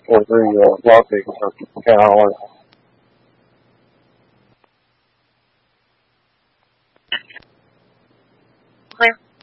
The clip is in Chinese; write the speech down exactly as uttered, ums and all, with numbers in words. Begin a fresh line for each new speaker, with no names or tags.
我是一个不知道谁不想看他问好。
会。